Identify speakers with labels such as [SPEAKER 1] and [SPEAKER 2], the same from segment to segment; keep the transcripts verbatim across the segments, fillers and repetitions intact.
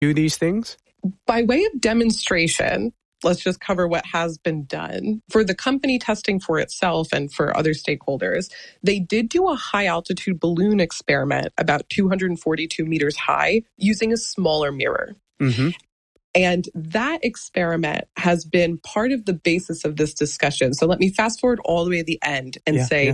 [SPEAKER 1] do these things?
[SPEAKER 2] By way of demonstration, let's just cover what has been done. For the company testing for itself and for other stakeholders, they did do a high-altitude balloon experiment about two hundred forty-two meters high using a smaller mirror.
[SPEAKER 1] Mm-hmm.
[SPEAKER 2] And that experiment has been part of the basis of this discussion. So let me fast forward all the way to the end and
[SPEAKER 1] yeah,
[SPEAKER 2] say,
[SPEAKER 1] yeah.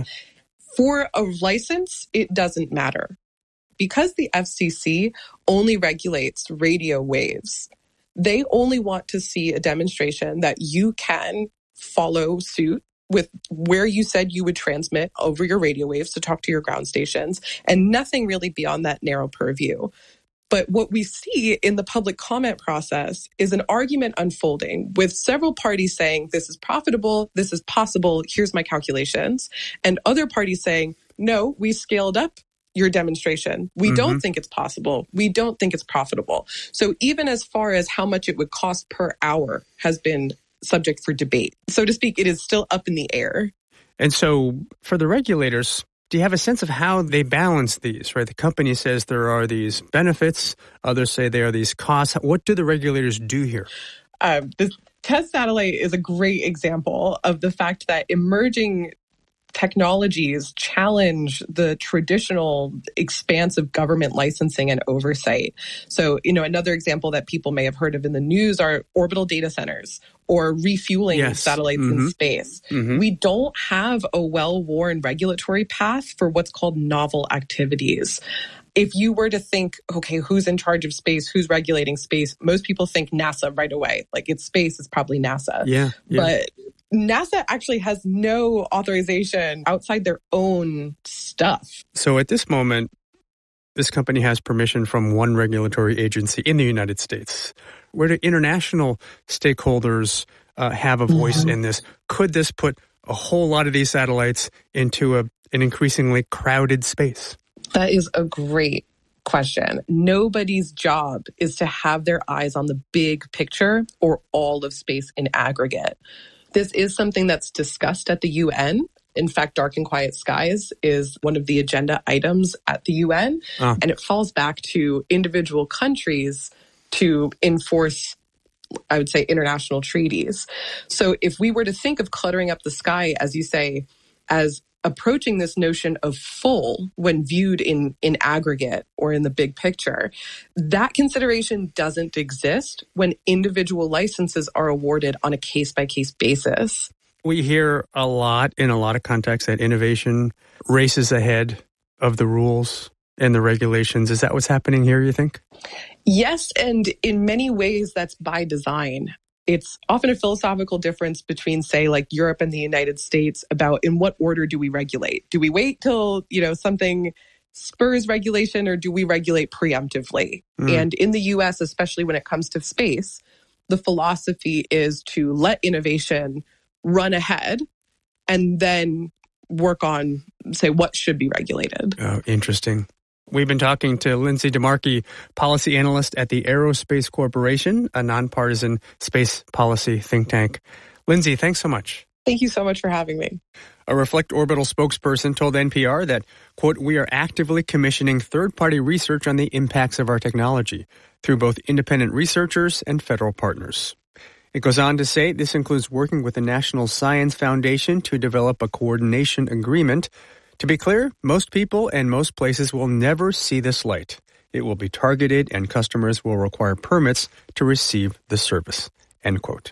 [SPEAKER 2] for a license, it doesn't matter. Because the F C C only regulates radio waves, they only want to see a demonstration that you can follow suit with where you said you would transmit over your radio waves to talk to your ground stations, and nothing really beyond that narrow purview. But what we see in the public comment process is an argument unfolding with several parties saying, this is profitable, this is possible, here's my calculations, and other parties saying, no, we scaled up your demonstration. We mm-hmm. don't think it's possible. We don't think it's profitable. So even as far as how much it would cost per hour has been subject for debate. So to speak, it is still up in the air.
[SPEAKER 1] And so for the regulators, do you have a sense of how they balance these, right? The company says there are these benefits. Others say there are these costs. What do the regulators do here?
[SPEAKER 2] Uh, this test satellite is a great example of the fact that emerging technologies challenge the traditional expanse of government licensing and oversight. So, you know, another example that people may have heard of in the news are orbital data centers or refueling
[SPEAKER 1] yes.
[SPEAKER 2] satellites
[SPEAKER 1] mm-hmm.
[SPEAKER 2] in space.
[SPEAKER 1] Mm-hmm.
[SPEAKER 2] We don't have a well-worn regulatory path for what's called novel activities. If you were to think, okay, who's in charge of space? Who's regulating space? Most people think NASA right away. Like, it's space, it's probably NASA.
[SPEAKER 1] Yeah, yeah.
[SPEAKER 2] But NASA actually has no authorization outside their own stuff.
[SPEAKER 1] So at this moment, this company has permission from one regulatory agency in the United States. Where do international stakeholders uh, have a voice mm-hmm. in this? Could this put a whole lot of these satellites into a, an increasingly crowded space?
[SPEAKER 2] That is a great question. Nobody's job is to have their eyes on the big picture or all of space in aggregate. This is something that's discussed at the U N. In fact, Dark and Quiet Skies is one of the agenda items at the U N, oh. and it falls back to individual countries to enforce, I would say, international treaties. So if we were to think of cluttering up the sky, as you say, as approaching this notion of full when viewed in, in aggregate or in the big picture, that consideration doesn't exist when individual licenses are awarded on a case-by-case basis.
[SPEAKER 1] We hear a lot in a lot of contexts that innovation races ahead of the rules and the regulations. Is that what's happening here, you think?
[SPEAKER 2] Yes, and in many ways that's by design. It's often a philosophical difference between, say, like Europe and the United States about in what order do we regulate? Do we wait till, you know, something spurs regulation, or do we regulate preemptively? Mm. And in the U S, especially when it comes to space, the philosophy is to let innovation run ahead and then work on, say, what should be regulated.
[SPEAKER 1] Oh, interesting. We've been talking to Lindsay DeMarchi, policy analyst at the Aerospace Corporation, a nonpartisan space policy think tank. Lindsay, thanks so much.
[SPEAKER 2] Thank you so much for having me.
[SPEAKER 1] A Reflect Orbital spokesperson told N P R that, quote, we are actively commissioning third-party research on the impacts of our technology through both independent researchers and federal partners. It goes on to say this includes working with the National Science Foundation to develop a coordination agreement. To be clear, most people and most places will never see this light. It will be targeted and customers will require permits to receive the service, end quote.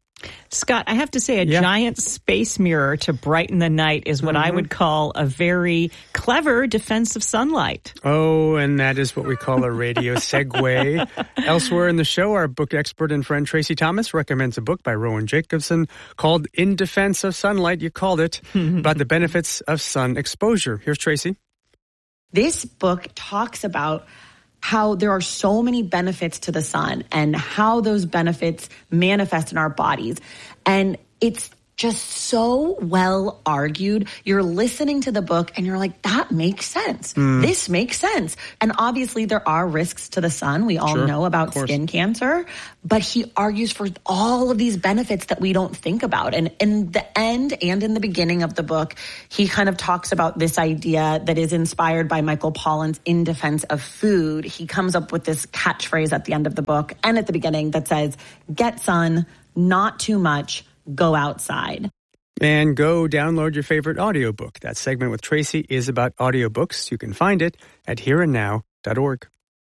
[SPEAKER 3] Scott, I have to say a
[SPEAKER 1] yeah.
[SPEAKER 3] giant space mirror to brighten the night is what mm-hmm. I would call a very clever defense of sunlight.
[SPEAKER 1] Oh, and that is what we call a radio segue. Elsewhere in the show, our book expert and friend Tracy Thomas recommends a book by Rowan Jacobson called In Defense of Sunlight, you called it, about the benefits of sun exposure. Here's Tracy.
[SPEAKER 4] This book talks about how there are so many benefits to the sun and how those benefits manifest in our bodies. And it's just so well argued. You're listening to the book and you're like, that makes sense. Mm. This makes sense. And obviously there are risks to the sun. We all sure, know about skin cancer, but he argues for all of these benefits that we don't think about. And in the end and in the beginning of the book, he kind of talks about this idea that is inspired by Michael Pollan's In Defense of Food. He comes up with this catchphrase at the end of the book and at the beginning that says, get sun, not too much, go outside.
[SPEAKER 1] And go download your favorite audiobook. That segment with Tracy is about audiobooks. You can find it at here and now dot org.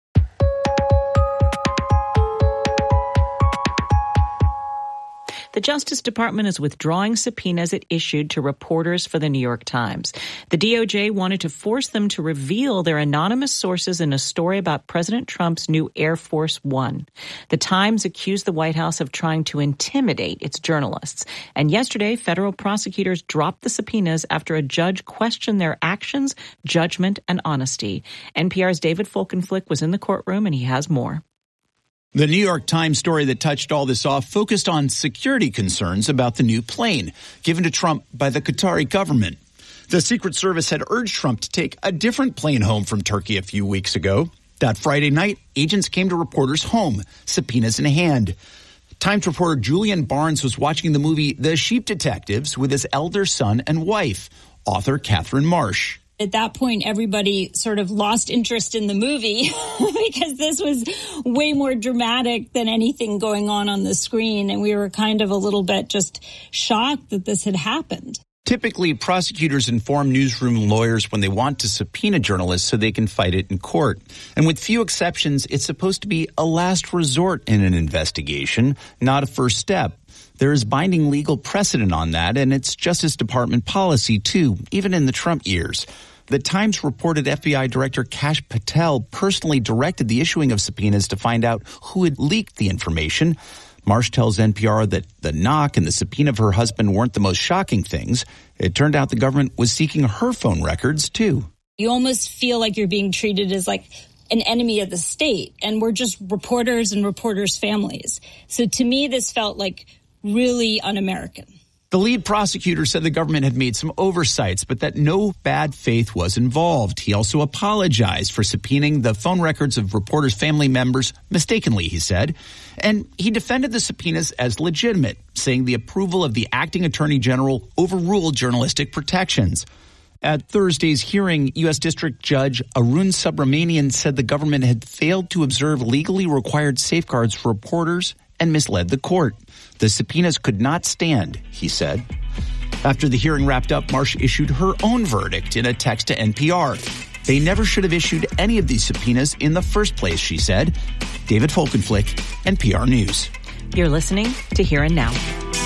[SPEAKER 3] The Justice Department is withdrawing subpoenas it issued to reporters for the New York Times. The D O J wanted to force them to reveal their anonymous sources in a story about President Trump's new Air Force One. The Times accused the White House of trying to intimidate its journalists. And yesterday, federal prosecutors dropped the subpoenas after a judge questioned their actions, judgment, and honesty. N P R's David Folkenflik was in the courtroom, and he has more.
[SPEAKER 5] The New York Times story that touched all this off focused on security concerns about the new plane given to Trump by the Qatari government. The Secret Service had urged Trump to take a different plane home from Turkey a few weeks ago. That Friday night, agents came to reporters' home, subpoenas in hand. Times reporter Julian Barnes was watching the movie The Sheep Detectives with his elder son and wife, author Catherine Marsh.
[SPEAKER 6] At that point, everybody sort of lost interest in the movie because this was way more dramatic than anything going on on the screen. And we were kind of a little bit just shocked that this had happened.
[SPEAKER 5] Typically, prosecutors inform newsroom lawyers when they want to subpoena journalists so they can fight it in court. And with few exceptions, it's supposed to be a last resort in an investigation, not a first step. There is binding legal precedent on that, and it's Justice Department policy, too, even in the Trump years. The Times reported F B I Director Kash Patel personally directed the issuing of subpoenas to find out who had leaked the information. Marsh tells N P R that the knock and the subpoena of her husband weren't the most shocking things. It turned out the government was seeking her phone records, too.
[SPEAKER 6] You almost feel like you're being treated as like an enemy of the state, and we're just reporters and reporters' families. So to me, this felt like really un-American.
[SPEAKER 5] The lead prosecutor said the government had made some oversights, but that no bad faith was involved. He also apologized for subpoenaing the phone records of reporters' family members mistakenly, he said. And he defended the subpoenas as legitimate, saying the approval of the acting attorney general overruled journalistic protections. At Thursday's hearing, U S District Judge Arun Subramanian said the government had failed to observe legally required safeguards for reporters and misled the court. The subpoenas could not stand, he said. After the hearing wrapped up, Marsh issued her own verdict in a text to N P R. They never should have issued any of these subpoenas in the first place, she said. David Folkenflik, N P R News.
[SPEAKER 3] You're listening to Here and Now.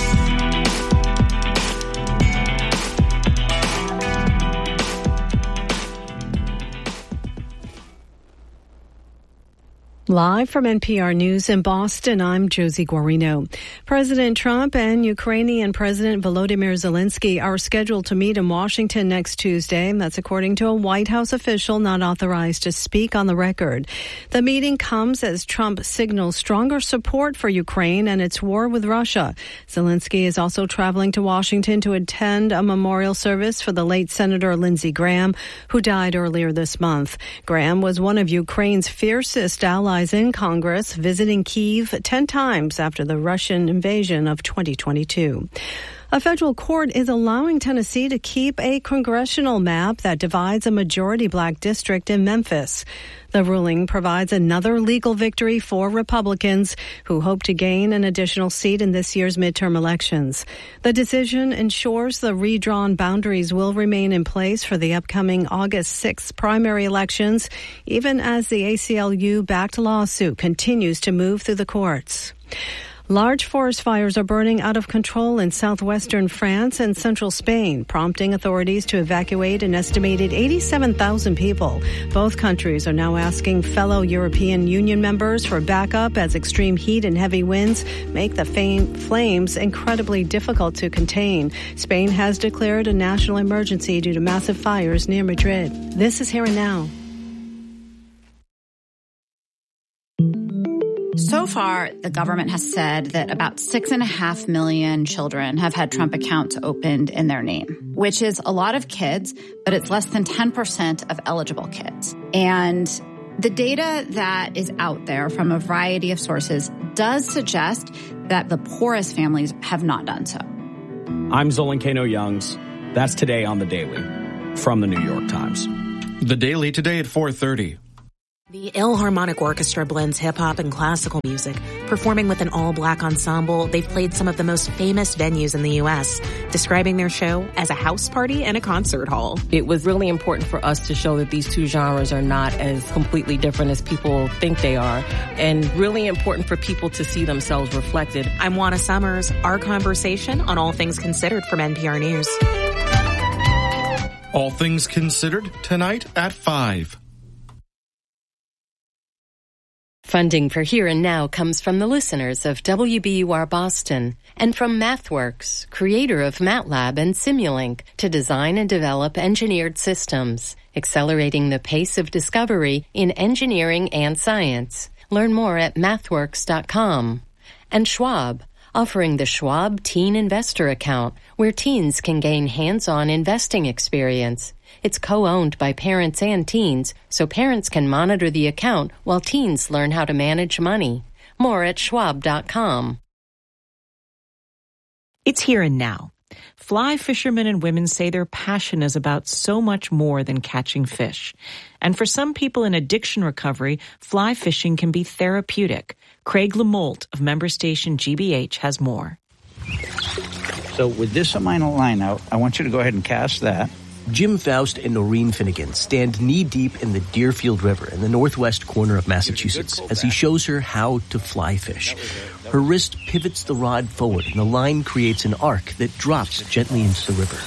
[SPEAKER 7] Live from N P R News in Boston, I'm Josie Guarino. President Trump and Ukrainian President Volodymyr Zelensky are scheduled to meet in Washington next Tuesday. That's according to a White House official not authorized to speak on the record. The meeting comes as Trump signals stronger support for Ukraine and its war with Russia. Zelensky is also traveling to Washington to attend a memorial service for the late Senator Lindsey Graham, who died earlier this month. Graham was one of Ukraine's fiercest allies in Congress, visiting Kyiv ten times after the Russian invasion of twenty twenty-two. A federal court is allowing Tennessee to keep a congressional map that divides a majority black district in Memphis. The ruling provides another legal victory for Republicans who hope to gain an additional seat in this year's midterm elections. The decision ensures the redrawn boundaries will remain in place for the upcoming August sixth primary elections, even as the A C L U-backed lawsuit continues to move through the courts. Large forest fires are burning out of control in southwestern France and central Spain, prompting authorities to evacuate an estimated eighty-seven thousand people. Both countries are now asking fellow European Union members for backup as extreme heat and heavy winds make the fame, flames incredibly difficult to contain. Spain has declared a national emergency due to massive fires near Madrid. This is Here and Now.
[SPEAKER 8] So far, the government has said that about six and a half million children have had Trump accounts opened in their name, which is a lot of kids, but it's less than ten percent of eligible kids. And the data that is out there from a variety of sources does suggest that the poorest families have not done so.
[SPEAKER 9] I'm Zolan Kano-Youngs. That's Today on The Daily from the New York Times.
[SPEAKER 10] The Daily today at four thirty.
[SPEAKER 11] The Philharmonic Orchestra blends hip-hop and classical music. Performing with an all-black ensemble, they've played some of the most famous venues in the U S, describing their show as a house party and a concert hall.
[SPEAKER 12] It was really important for us to show that these two genres are not as completely different as people think they are, and really important for people to see themselves reflected.
[SPEAKER 11] I'm Juana Summers. Our conversation on All Things Considered from N P R News.
[SPEAKER 10] All Things Considered tonight at five.
[SPEAKER 13] Funding for Here and Now comes from the listeners of W B U R Boston and from MathWorks, creator of MATLAB and Simulink, to design and develop engineered systems, accelerating the pace of discovery in engineering and science. Learn more at mathworks dot com. And Schwab, offering the Schwab Teen Investor Account, where teens can gain hands-on investing experience. It's co-owned by parents and teens, so parents can monitor the account while teens learn how to manage money. More at schwab dot com.
[SPEAKER 3] It's Here and Now. Fly fishermen and women say their passion is about so much more than catching fish. And for some people in addiction recovery, fly fishing can be therapeutic. Craig Lamolt of member station G B H has more.
[SPEAKER 14] So with this amount of line out, I want you to go ahead and cast that.
[SPEAKER 15] Jim Faust and Noreen Finnegan stand knee-deep in the Deerfield River in the northwest corner of Massachusetts as he shows her how to fly fish. Her wrist pivots the rod forward, and the line creates an arc that drops gently into the river.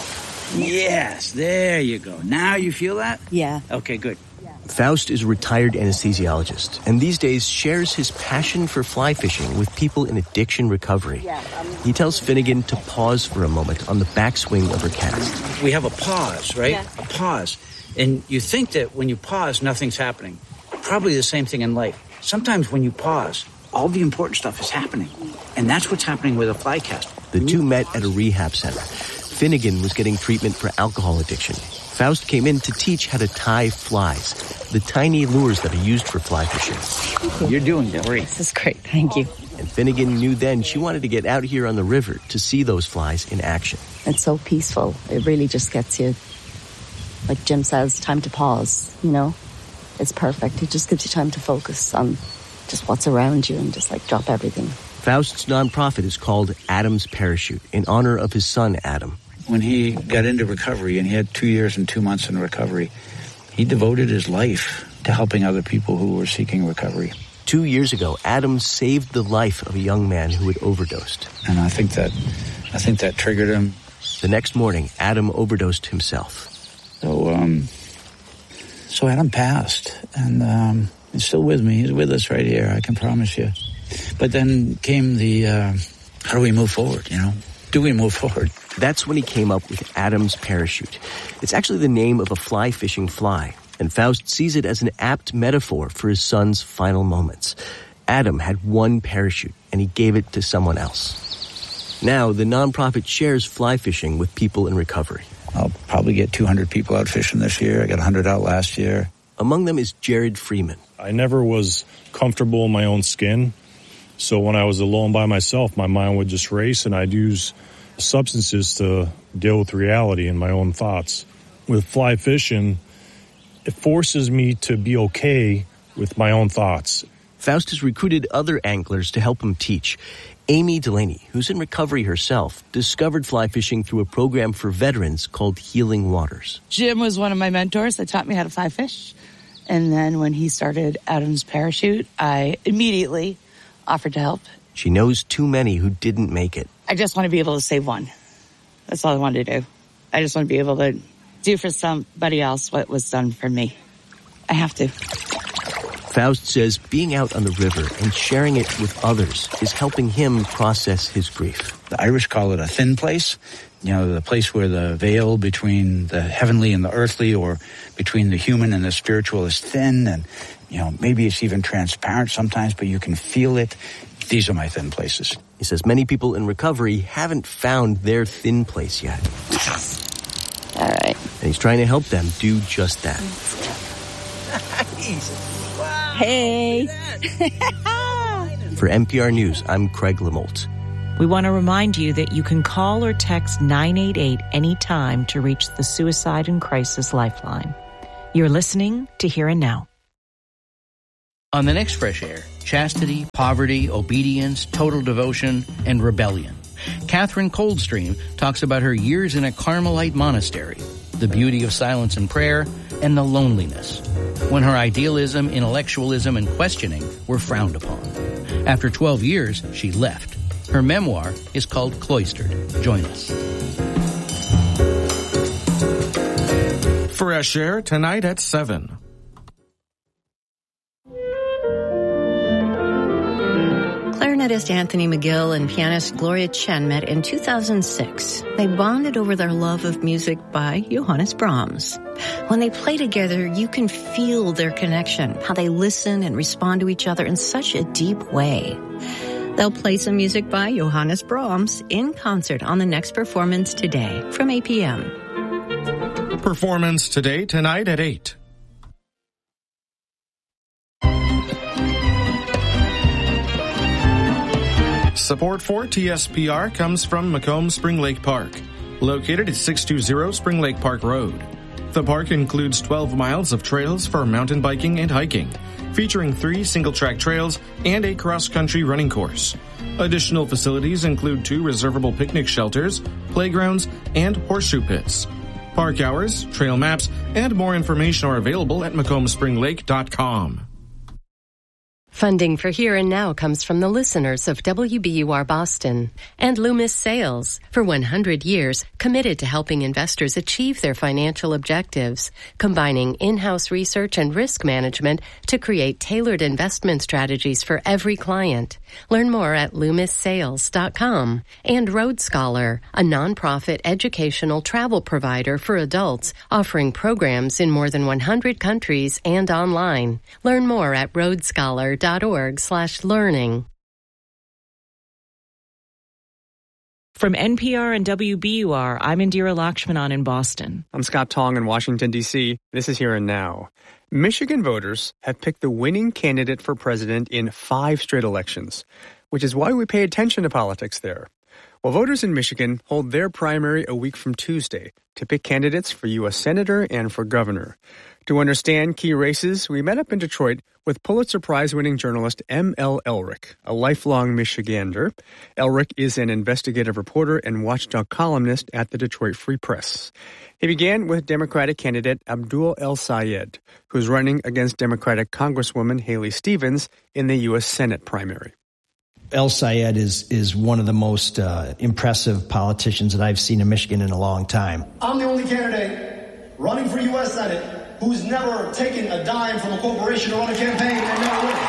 [SPEAKER 14] Yes, there you go. Now you feel that?
[SPEAKER 16] Yeah.
[SPEAKER 14] Okay, good.
[SPEAKER 15] Faust is a retired anesthesiologist, and these days shares his passion for fly fishing with people in addiction recovery. He tells Finnegan to pause for a moment on the backswing of her cast.
[SPEAKER 14] We have a pause, right? Yeah. A pause. And you think that when you pause, nothing's happening. Probably the same thing in life. Sometimes when you pause, all the important stuff is happening. And that's what's happening with a fly cast.
[SPEAKER 15] The two met at a rehab center. Finnegan was getting treatment for alcohol addiction. Faust came in to teach how to tie flies, the tiny lures that are used for fly fishing.
[SPEAKER 14] You're doing great.
[SPEAKER 16] This is great. Thank you.
[SPEAKER 15] And Finnegan knew then she wanted to get out here on the river to see those flies in action.
[SPEAKER 16] It's so peaceful. It really just gets you, like Jim says, time to pause, you know? It's perfect. It just gives you time to focus on just what's around you and just like drop everything.
[SPEAKER 15] Faust's nonprofit is called Adam's Parachute in honor of his son, Adam.
[SPEAKER 14] When he got into recovery, and he had two years and two months in recovery, he devoted his life to helping other people who were seeking recovery.
[SPEAKER 15] Two years ago, Adam saved the life of a young man who had overdosed.
[SPEAKER 14] And I think that, I think that triggered him.
[SPEAKER 15] The next morning, Adam overdosed himself.
[SPEAKER 14] So, um, so Adam passed, and um, he's still with me. He's with us right here, I can promise you. But then came the, uh, how do we move forward, you know? Do we move forward?
[SPEAKER 15] That's when he came up with Adam's Parachute. It's actually the name of a fly fishing fly, and Faust sees it as an apt metaphor for his son's final moments. Adam had one parachute, and he gave it to someone else. Now, the nonprofit shares fly fishing with people in recovery.
[SPEAKER 14] I'll probably get two hundred people out fishing this year. I got one hundred out last year.
[SPEAKER 15] Among them is Jared Freeman.
[SPEAKER 17] I never was comfortable in my own skin. So when I was alone by myself, my mind would just race, and I'd use substances to deal with reality and my own thoughts. With fly fishing, it forces me to be okay with my own thoughts.
[SPEAKER 15] Faust has recruited other anglers to help him teach. Amy Delaney, who's in recovery herself, discovered fly fishing through a program for veterans called Healing Waters.
[SPEAKER 18] Jim was one of my mentors that taught me how to fly fish. And then when he started Adam's Parachute, I immediately offered to help.
[SPEAKER 15] She knows too many who didn't make it.
[SPEAKER 18] I just want to be able to save one. That's all I want to do. I just want to be able to do for somebody else what was done for me. I have to.
[SPEAKER 15] Faust says being out on the river and sharing it with others is helping him process his grief.
[SPEAKER 14] The Irish call it a thin place. You know, the place where the veil between the heavenly and the earthly, or between the human and the spiritual, is thin. And, You know, maybe it's even transparent sometimes, but you can feel it. These are my thin places.
[SPEAKER 15] He says many people in recovery haven't found their thin place yet.
[SPEAKER 16] All right.
[SPEAKER 15] And he's trying to help them do just that.
[SPEAKER 6] Wow. Hey.
[SPEAKER 15] For N P R News, I'm Craig Lamolt.
[SPEAKER 3] We want to remind you that you can call or text nine eight eight anytime to reach the Suicide and Crisis Lifeline. You're listening to Here and Now.
[SPEAKER 19] On the next Fresh Air, chastity, poverty, obedience, total devotion, and rebellion. Catherine Coldstream talks about her years in a Carmelite monastery, the beauty of silence and prayer, and the loneliness, when her idealism, intellectualism, and questioning were frowned upon. After twelve years, she left. Her memoir is called Cloistered. Join us.
[SPEAKER 10] Fresh Air tonight at seven.
[SPEAKER 20] Clarinetist Anthony McGill and pianist Gloria Chen met in two thousand six. They bonded over their love of music by Johannes Brahms. When they play together, you can feel their connection, how they listen and respond to each other in such a deep way. They'll play some music by Johannes Brahms in concert on the next Performance Today from eight p.m.
[SPEAKER 10] Performance Today tonight at eight. Support for T S P R comes from Macomb Spring Lake Park, located at six two zero Spring Lake Park Road. The park includes twelve miles of trails for mountain biking and hiking, featuring three single-track trails and a cross-country running course. Additional facilities include two reservable picnic shelters, playgrounds, and horseshoe pits. Park hours, trail maps, and more information are available at macomb spring lake dot com.
[SPEAKER 13] Funding for Here and Now comes from the listeners of W B U R Boston and Loomis Sales, for one hundred years committed to helping investors achieve their financial objectives, combining in-house research and risk management to create tailored investment strategies for every client. Learn more at loomis sales dot com. And Road Scholar, a nonprofit educational travel provider for adults, offering programs in more than one hundred countries and online. Learn more at road scholar dot org slash learning.
[SPEAKER 3] From N P R and W B U R, I'm Indira Lakshmanan in Boston.
[SPEAKER 1] I'm Scott Tong in Washington, D C. This is Here and Now. Michigan voters have picked the winning candidate for president in five straight elections, which is why we pay attention to politics there. Well, voters in Michigan hold their primary a week from Tuesday to pick candidates for U S Senator and for governor. To understand key races, we met up in Detroit with Pulitzer Prize-winning journalist M L Elrick, a lifelong Michigander. Elrick is an investigative reporter and watchdog columnist at the Detroit Free Press. He began with Democratic candidate Abdul El-Sayed, who's running against Democratic Congresswoman Haley Stevens in the U S Senate primary.
[SPEAKER 21] El-Sayed is is one of the most uh, impressive politicians that I've seen in Michigan in a long time.
[SPEAKER 22] I'm the only candidate running for U S Senate who's never taken a dime from a corporation to run a campaign and never will.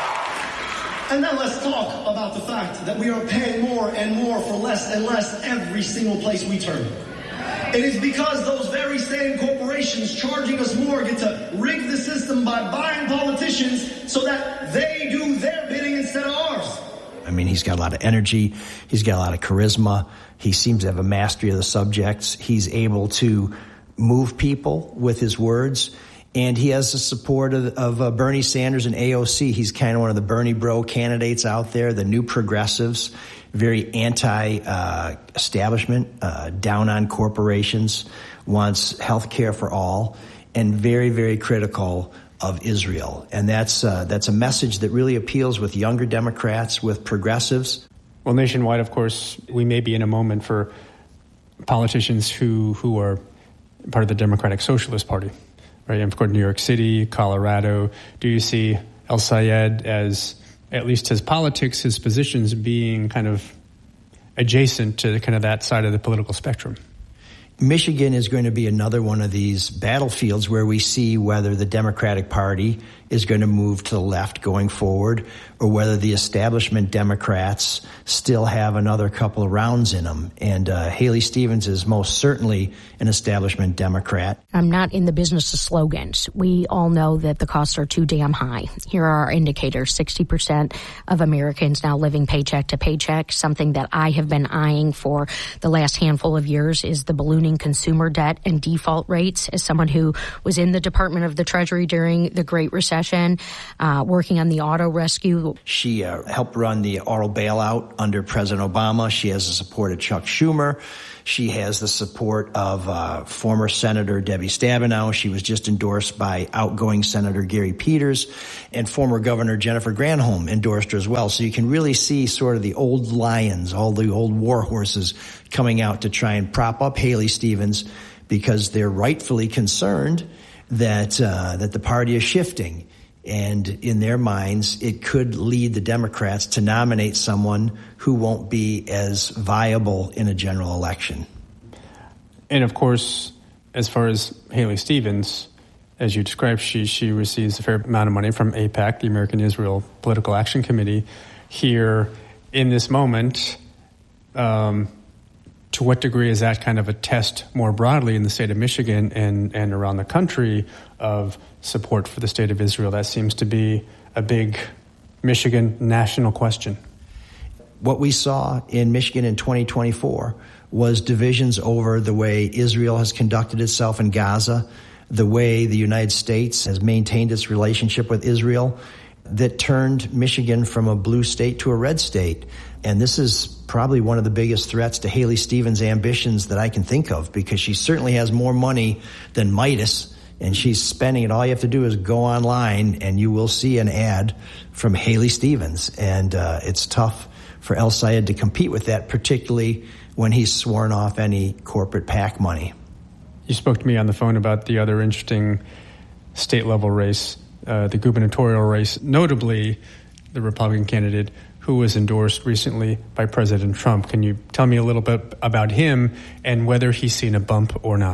[SPEAKER 22] And then let's talk about the fact that we are paying more and more for less and less every single place we turn. It is because those very same corporations charging us more get to rig the system by buying politicians so that they do their bidding instead of ours.
[SPEAKER 21] I mean, he's got a lot of energy. He's got a lot of charisma. He seems to have a mastery of the subjects. He's able to move people with his words. And he has the support of, of uh, Bernie Sanders and A O C. He's kind of one of the Bernie bro candidates out there, the new progressives, very anti-establishment, uh, uh, down on corporations, wants health care for all, and very, very critical of Israel. And that's uh, that's a message that really appeals with younger Democrats, with progressives.
[SPEAKER 1] Well, nationwide, of course, we may be in a moment for politicians who, who are part of the Democratic Socialist Party, right? And of course, New York City, Colorado. Do you see El-Sayed as, at least his politics, his positions being kind of adjacent to kind of that side of the political spectrum?
[SPEAKER 21] Michigan is going to be another one of these battlefields where we see whether the Democratic Party is going to move to the left going forward or whether the establishment Democrats still have another couple of rounds in them. And uh, Haley Stevens is most certainly an establishment Democrat.
[SPEAKER 2] I'm not in the business of slogans. We all know that the costs are too damn high. Here are our indicators. sixty percent of Americans now living paycheck to paycheck. Something that I have been eyeing for the last handful of years is the ballooning consumer debt and default rates. As someone who was in the Department of the Treasury during the Great Recession, uh, working on the auto rescue.
[SPEAKER 21] She uh, helped run the auto bailout under President Obama. She has the support of Chuck Schumer. She has the support of uh, former Senator Debbie Stabenow. She was just endorsed by outgoing Senator Gary Peters, and former Governor Jennifer Granholm endorsed her as well. So you can really see sort of the old lions, all the old war horses coming out to try and prop up Haley Stevens because they're rightfully concerned that uh, that the party is shifting. And in their minds, it could lead the Democrats to nominate someone who won't be as viable in a general election.
[SPEAKER 1] And of course, as far as Haley Stevens, as you described, she she receives a fair amount of money from AIPAC, the American Israel Political Action Committee. Here, in this moment, um, to what degree is that kind of a test more broadly in the state of Michigan and, and around the country of support for the state of Israel? That seems to be a big Michigan national question.
[SPEAKER 21] What we saw in Michigan in twenty twenty-four was divisions over the way Israel has conducted itself in Gaza, the way the United States has maintained its relationship with Israel, that turned Michigan from a blue state to a red state. And this is probably one of the biggest threats to Haley Stevens' ambitions that I can think of, because she certainly has more money than Midas, and she's spending it. All you have to do is go online, and you will see an ad from Haley Stevens. And uh, it's tough for El Sayed to compete with that, particularly when he's sworn off any corporate PAC money.
[SPEAKER 1] You spoke to me on the phone about the other interesting state-level race, uh, the gubernatorial race, notably the Republican candidate who was endorsed recently by President Trump. Can you tell me a little bit about him and whether he's seen a bump or not?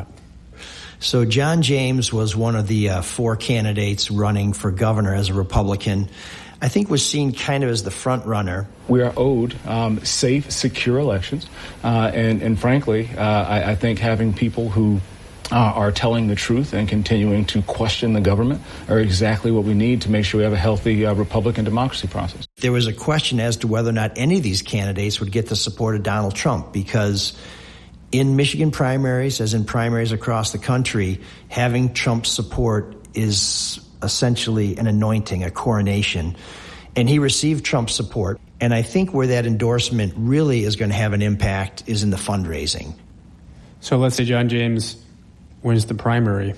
[SPEAKER 21] So John James was one of the uh, four candidates running for governor as a Republican. I think was seen kind of as the front runner.
[SPEAKER 4] We are owed um, safe, secure elections. Uh, and, and frankly, uh, I, I think having people who uh, are telling the truth and continuing to question the government are exactly what we need to make sure we have a healthy uh, Republican democracy process.
[SPEAKER 21] There was a question as to whether or not any of these candidates would get the support of Donald Trump, because in Michigan primaries, as in primaries across the country, having Trump's support is essentially an anointing, a coronation. And he received Trump's support. And I think where that endorsement really is going to have an impact is in the fundraising.
[SPEAKER 1] So let's say John James wins the primary.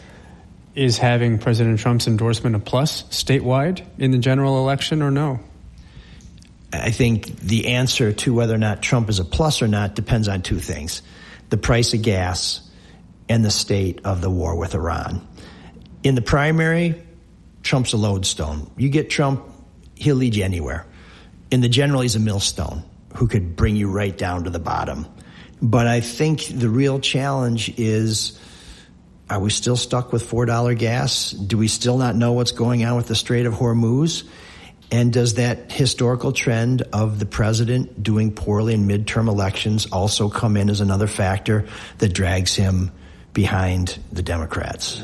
[SPEAKER 1] Is having President Trump's endorsement a plus statewide in the general election or no?
[SPEAKER 21] I think the answer to whether or not Trump is a plus or not depends on two things: the price of gas and the state of the war with Iran. In the primary, Trump's a lodestone. You get Trump, he'll lead you anywhere. In the general, he's a millstone who could bring you right down to the bottom. But I think the real challenge is, are we still stuck with four dollars gas? Do we still not know what's going on with the Strait of Hormuz? And does that historical trend of the president doing poorly in midterm elections also come in as another factor that drags him behind the Democrats?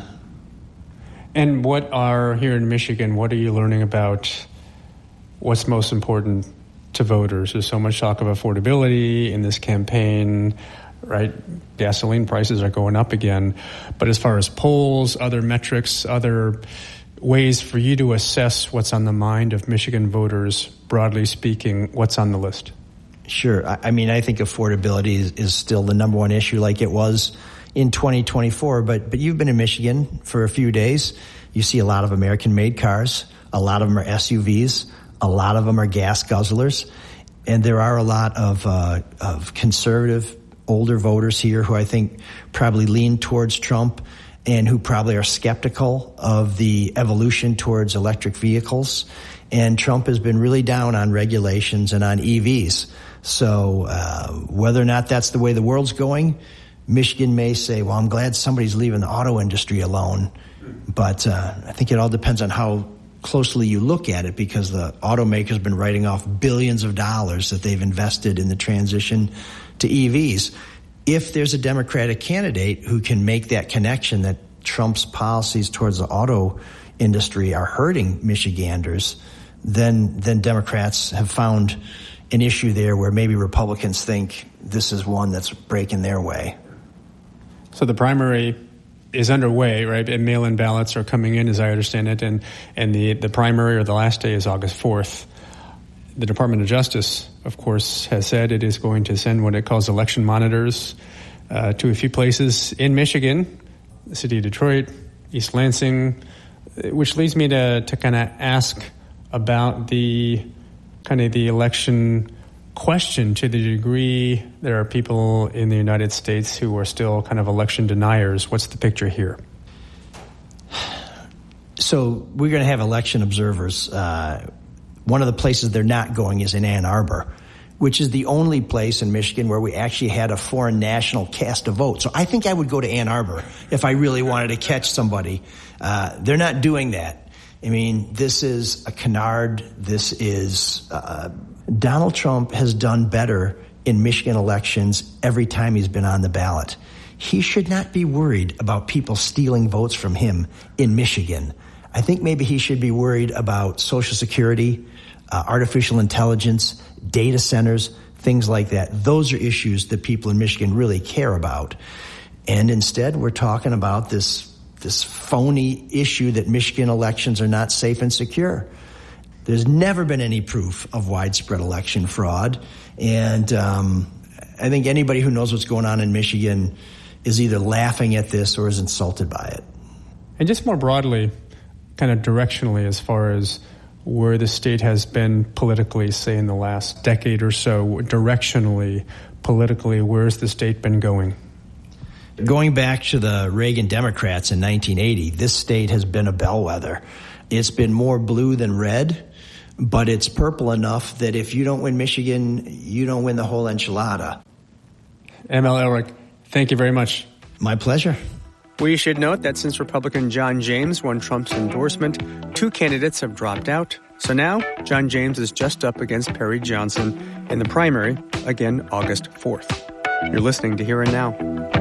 [SPEAKER 1] And what are, here in Michigan, what are you learning about what's most important to voters? There's so much talk of affordability in this campaign, right? Gasoline prices are going up again. But as far as polls, other metrics, other ways for you to assess what's on the mind of Michigan voters, broadly speaking, what's on the list?
[SPEAKER 21] Sure. I mean, I think affordability is, is still the number one issue, like it was in twenty twenty-four. But but you've been in Michigan for a few days. You see a lot of American-made cars. A lot of them are S U Vs. A lot of them are gas guzzlers. And there are a lot of uh, of conservative, older voters here who I think probably lean towards Trump and who probably are skeptical of the evolution towards electric vehicles. And Trump has been really down on regulations and on E Vs. So uh, whether or not that's the way the world's going, Michigan may say, well, I'm glad somebody's leaving the auto industry alone. But uh, I think it all depends on how closely you look at it, because the automakers have been writing off billions of dollars that they've invested in the transition to E Vs. If there's a Democratic candidate who can make that connection that Trump's policies towards the auto industry are hurting Michiganders, then then Democrats have found an issue there where maybe Republicans think this is one that's breaking their way.
[SPEAKER 1] So the primary is underway, right? And mail-in ballots are coming in, as I understand it, and, and the, the primary or the last day is August fourth. The Department of Justice, of course, has said it is going to send what it calls election monitors uh, to a few places in Michigan, the city of Detroit, East Lansing, which leads me to, to kind of ask about the kind of the election question, to the degree there are people in the United States who are still kind of election deniers. What's the picture here?
[SPEAKER 21] So we're going to have election observers. Uh, one of the places they're not going is in Ann Arbor, which is the only place in Michigan where we actually had a foreign national cast a vote. So I think I would go to Ann Arbor if I really wanted to catch somebody. Uh, they're not doing that. I mean, this is a canard. This is uh, Donald Trump has done better in Michigan elections every time he's been on the ballot. He should not be worried about people stealing votes from him in Michigan. I think maybe he should be worried about Social Security, uh, artificial intelligence, data centers, things like that. Those are issues that people in Michigan really care about. And instead, we're talking about this this phony issue that Michigan elections are not safe and secure. There's never been any proof of widespread election fraud. And um, I think anybody who knows what's going on in Michigan is either laughing at this or is insulted by it.
[SPEAKER 1] And just more broadly, kind of directionally, as far as where the state has been politically, say in the last decade or so, directionally, politically, where's the state been going?
[SPEAKER 21] Going back to the Reagan Democrats in nineteen eighty, this state has been a bellwether. It's been more blue than red, but it's purple enough that if you don't win Michigan, you don't win the whole enchilada.
[SPEAKER 1] M L Elric, thank you very much.
[SPEAKER 21] My pleasure.
[SPEAKER 1] We should note that since Republican John James won Trump's endorsement, two candidates have dropped out. So now, John James is just up against Perry Johnson in the primary, again August fourth. You're listening to Here and Now.